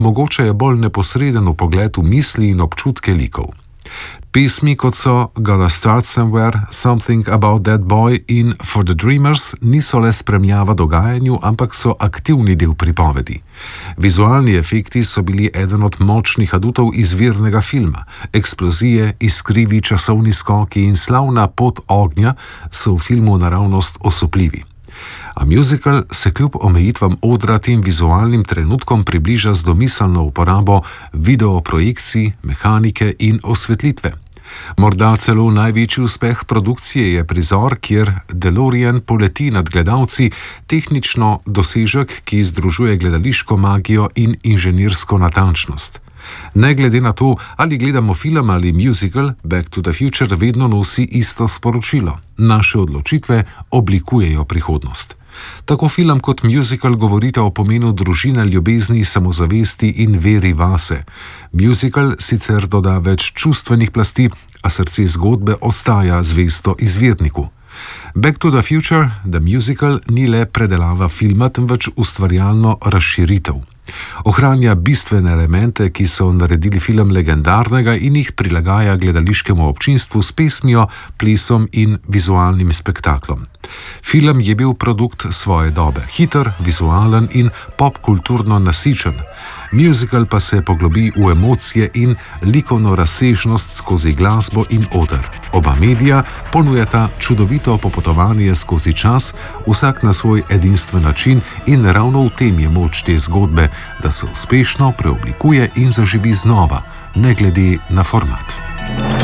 mogoče je bolj neposreden vpogled v misli in občutke likov. Pesmi, kot so Gotta Start Somewhere, Something About That Boy in For the Dreamers, niso le spremljava dogajanju, ampak so aktivni del pripovedi. Vizualni efekti so bili eden od močnih adutov izvirnega filma. Eksplozije, iskrivi časovni skoki in slavna pot ognja so v filmu naravnost osupljivi. A musical se kljub omejitvam odra tem vizualnim trenutkom približa z domiselno uporabo videoprojekcij, mehanike in osvetlitve. Morda celo največji uspeh produkcije je prizor, kjer DeLorean poleti nad gledalci, tehnično dosežek, ki združuje gledališko magijo in inženirsko natančnost. Ne glede na to, ali gledamo film ali musical, Back to the Future vedno nosi isto sporočilo. Naše odločitve oblikujejo prihodnost. Tako film kot musical govorita o pomenu družine, ljubezni, samozavesti in veri vase. Musical sicer doda več čustvenih plasti, a srce zgodbe ostaja zvesto izvirniku. Back to the Future, the musical, ni le predelava filma, temveč ustvarjalno razširitev. Ohranja bistvene elemente, ki so naredili film legendarnega in jih prilagaja gledališkemu občinstvu s pesmijo, plesom in vizualnim spektaklom. Film je bil produkt svoje dobe, hiter, vizualen in popkulturno nasičen. Musical pa se poglobi v emocije in likovno razsežnost skozi glasbo in oder. Oba medija ponujata čudovito popotovanje skozi čas, vsak na svoj edinstven način, in ravno v tem je moč te zgodbe, da se uspešno preoblikuje in zaživi znova, ne glede na format.